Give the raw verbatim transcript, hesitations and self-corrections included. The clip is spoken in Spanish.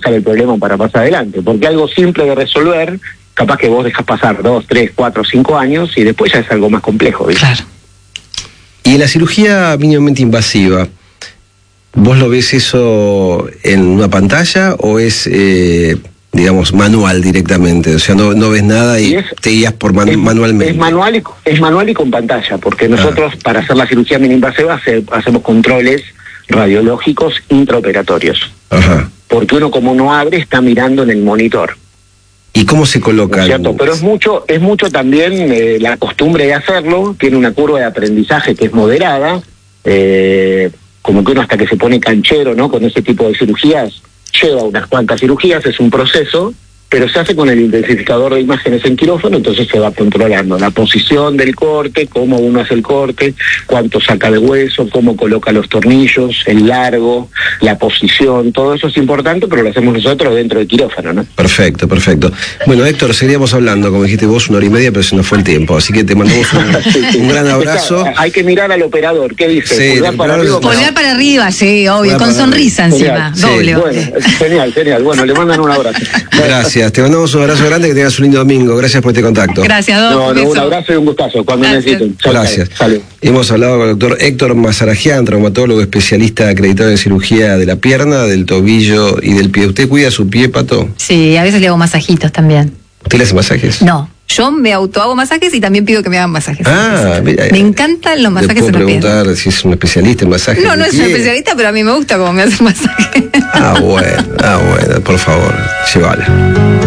dejar el problema para más adelante, porque algo simple de resolver, capaz que vos dejás pasar dos, tres, cuatro, cinco años y después ya es algo más complejo, ¿viste? Claro. Y en la cirugía mínimamente invasiva, ¿vos lo ves eso en una pantalla o es, eh, digamos, manual directamente? O sea, no, no ves nada y, y es, te guías por man, es, manualmente. Es manual, y, es manual y con pantalla, porque nosotros ah. para hacer la cirugía mínimo-invasiva hace, hacemos controles radiológicos intraoperatorios. Ajá. Porque uno, como no abre, está mirando en el monitor. ¿Y cómo se coloca? ¿No es cierto? Pero es mucho, es mucho también eh, la costumbre de hacerlo, tiene una curva de aprendizaje que es moderada, eh, como que uno hasta que se pone canchero, ¿no? Con ese tipo de cirugías, lleva unas cuantas cirugías, es un proceso, pero se hace con el intensificador de imágenes en quirófano, entonces se va controlando la posición del corte, cómo uno hace el corte, cuánto saca de hueso, cómo coloca los tornillos, el largo, la posición, todo eso es importante, pero lo hacemos nosotros dentro del quirófano, ¿no? Perfecto, perfecto. Bueno, Héctor, seguiríamos hablando, como dijiste vos, una hora y media, pero se nos fue el tiempo, así que te mandamos un, sí, sí. un gran abrazo. Está, hay que mirar al operador, ¿qué dice? Sí, pulgar para arriba. Pulgar para arriba, sí, obvio, pulgar con sonrisa encima, sí. doble. Bueno, genial, genial. Bueno, le mandan un abrazo. Gracias. Te mandamos un abrazo grande, que tengas un lindo domingo. Gracias por este contacto. Gracias, Doc. No, no, un abrazo y un gustazo, cuando Gracias. necesiten. Chau, Gracias. Salud. Hemos hablado con el doctor Héctor Mazarajian, traumatólogo especialista acreditado en cirugía de la pierna, del tobillo y del pie. ¿Usted cuida su pie, Pato? Sí, a veces le hago masajitos también. ¿Usted le hace masajes? No, yo me autohago masajes y también pido que me hagan masajes. Ah, mira, me encantan los masajes en la la pierna. Le puedo pierna. preguntar si es un especialista en masajes. No, no es un especialista, pero a mí me gusta cómo me hacen masajes. Ah, bueno, ah, bueno, por favor, llévala.